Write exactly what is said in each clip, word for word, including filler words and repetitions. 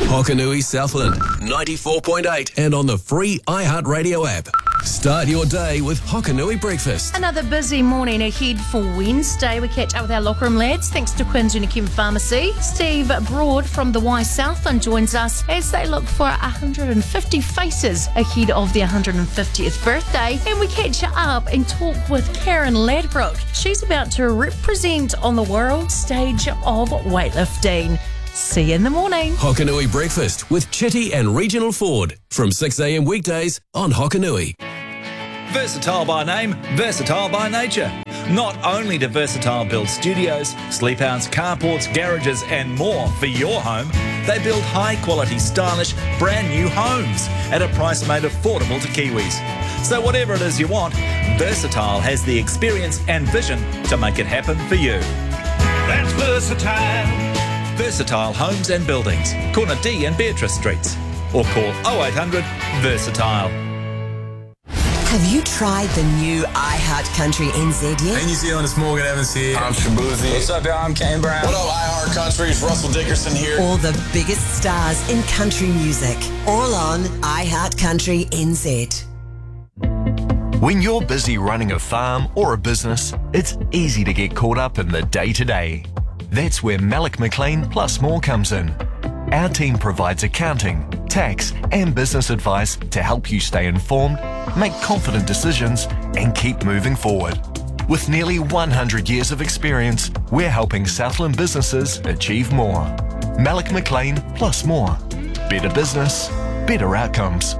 Hokanui Southland, ninety-four point eight, and on the free iHeartRadio app. Start your day with Hokanui Breakfast. Another busy morning ahead for Wednesday. We catch up with our locker room lads thanks to Quinn's Unikim Pharmacy. Steve Broad from the Y Southland joins us as they look for one hundred fifty faces ahead of their one hundred fiftieth birthday. And we catch up and talk with Karen Ladbroke. She's about to represent on the world stage of weightlifting. See you in the morning. Hokanui Breakfast with Chitty and Regional Ford from six a.m. weekdays on Hokanui. Versatile by name, versatile by nature. Not only do Versatile build studios, sleep outs, carports, garages and more for your home, they build high-quality, stylish, brand-new homes at a price made affordable to Kiwis. So whatever it is you want, Versatile has the experience and vision to make it happen for you. That's Versatile. Versatile Homes and Buildings, Corner D and Beatrice Streets. Or call oh eight hundred VERSATILE. Have you tried the new iHeart Country N Z yet? Hey New Zealand, it's Morgan Evans here. I'm Shabuzi. What's up, y'all? I'm Kane Brown. What up, iHeart Country? It's Russell Dickerson here. All the biggest stars in country music, all on iHeart Country N Z. When you're busy running a farm or a business, it's easy to get caught up in the day-to-day. That's where Malik McLean Plus More comes in. Our team provides accounting, tax and business advice to help you stay informed, make confident decisions and keep moving forward. With nearly one hundred years of experience, we're helping Southland businesses achieve more. Malik McLean Plus More. Better business, better outcomes.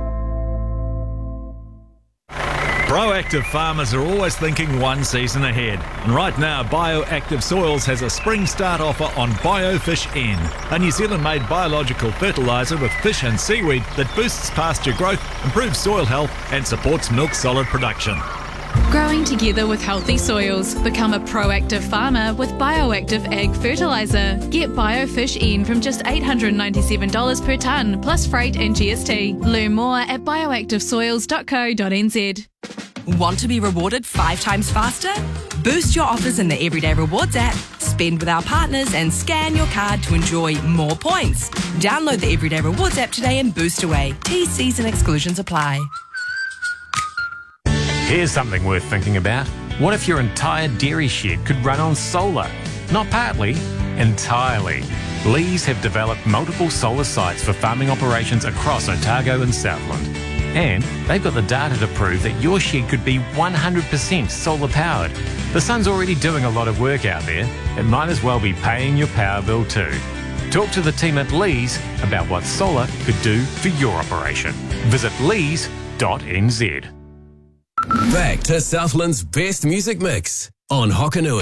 Proactive farmers are always thinking one season ahead. And right now, Bioactive Soils has a spring start offer on BioFish N, a New Zealand-made biological fertiliser with fish and seaweed that boosts pasture growth, improves soil health and supports milk solid production. Growing together with healthy soils. Become a proactive farmer with Bioactive Ag Fertiliser. Get BioFish N from just eight hundred ninety-seven dollars per tonne, plus freight and G S T. Learn more at bioactive soils dot co dot n z. Want to be rewarded five times faster? Boost your offers in the Everyday Rewards app. Spend with our partners and scan your card to enjoy more points. Download the Everyday Rewards app today and boost away. T Cs and exclusions apply. Here's something worth thinking about. What if your entire dairy shed could run on solar? Not partly, entirely. Lees have developed multiple solar sites for farming operations across Otago and Southland. And they've got the data to prove that your shed could be one hundred percent solar powered. The sun's already doing a lot of work out there. It might as well be paying your power bill too. Talk to the team at Lees about what solar could do for your operation. Visit lees dot n z. Back to Southland's best music mix on Hokanui.